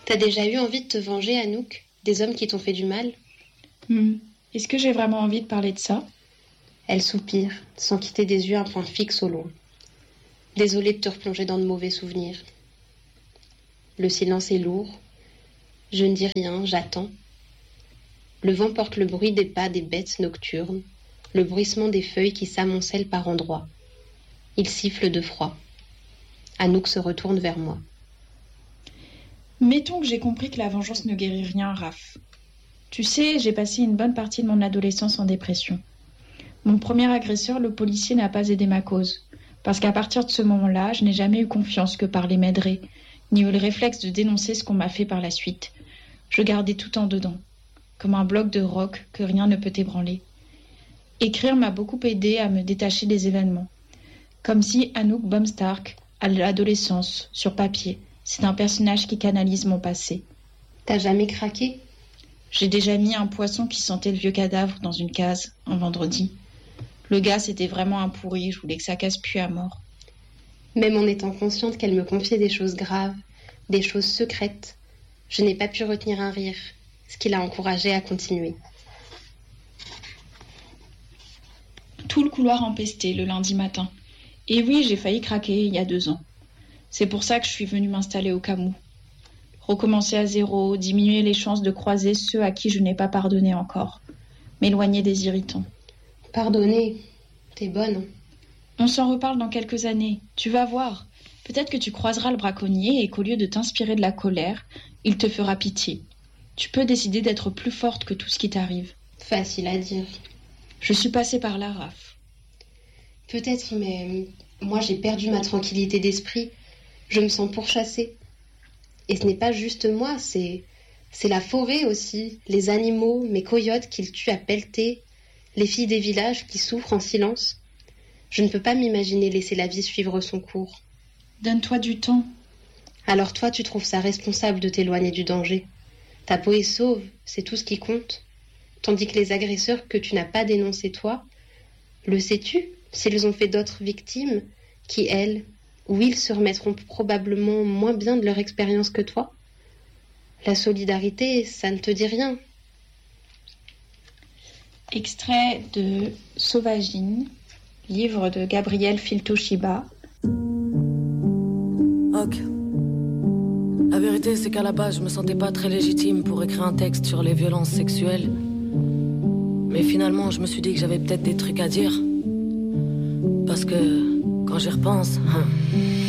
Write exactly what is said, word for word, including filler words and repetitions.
T'as déjà eu envie de te venger, Anouk, des hommes qui t'ont fait du mal? Hmm. Est-ce que j'ai vraiment envie de parler de ça? Elle soupire, sans quitter des yeux un point fixe au loin. Désolée de te replonger dans de mauvais souvenirs. Le silence est lourd. Je ne dis rien, j'attends. Le vent porte le bruit des pas des bêtes nocturnes, le bruissement des feuilles qui s'amoncellent par endroits. Il siffle de froid. Anouk se retourne vers moi. Mettons que j'ai compris que la vengeance ne guérit rien, Raph. Tu sais, j'ai passé une bonne partie de mon adolescence en dépression. Mon premier agresseur, le policier, n'a pas aidé ma cause. Parce qu'à partir de ce moment-là, je n'ai jamais eu confiance que parler m'aiderait, ni eu le réflexe de dénoncer ce qu'on m'a fait par la suite. Je gardais tout en dedans, comme un bloc de roc que rien ne peut ébranler. Écrire m'a beaucoup aidé à me détacher des événements. Comme si Anouk Baumstark, à l'adolescence, sur papier, c'est un personnage qui canalise mon passé. T'as jamais craqué? J'ai déjà mis un poisson qui sentait le vieux cadavre dans une case, un vendredi. Le gars, c'était vraiment un pourri, je voulais que ça casse plus à mort. Même en étant consciente qu'elle me confiait des choses graves, des choses secrètes, je n'ai pas pu retenir un rire, ce qui l'a encouragée à continuer. Tout le couloir empesté le lundi matin. Et oui, j'ai failli craquer il y a deux ans. C'est pour ça que je suis venue m'installer au Camus. Recommencer à zéro, diminuer les chances de croiser ceux à qui je n'ai pas pardonné encore. M'éloigner des irritants. Pardonner, t'es bonne. On s'en reparle dans quelques années. Tu vas voir. Peut-être que tu croiseras le braconnier et qu'au lieu de t'inspirer de la colère, il te fera pitié. Tu peux décider d'être plus forte que tout ce qui t'arrive. Facile à dire. Je suis passée par là, Raph. Peut-être, mais moi j'ai perdu ma tranquillité d'esprit. Je me sens pourchassée. Et ce n'est pas juste moi, c'est, c'est la forêt aussi, les animaux, mes coyotes qu'ils tuent à pelleter, les filles des villages qui souffrent en silence. Je ne peux pas m'imaginer laisser la vie suivre son cours. Donne-toi du temps. Alors toi, tu trouves ça responsable de t'éloigner du danger. Ta peau est sauve, c'est tout ce qui compte. Tandis que les agresseurs que tu n'as pas dénoncés toi, le sais-tu, s'ils ont fait d'autres victimes, qui elles, ou ils se remettront probablement moins bien de leur expérience que toi? La solidarité, ça ne te dit rien. Extrait de Sauvagine, livre de Gabriel Filtoshiba. Ok. La vérité, c'est qu'à la base, je me sentais pas très légitime pour écrire un texte sur les violences sexuelles. Mais finalement, je me suis dit que j'avais peut-être des trucs à dire. Parce que, quand j'y repense... Hein,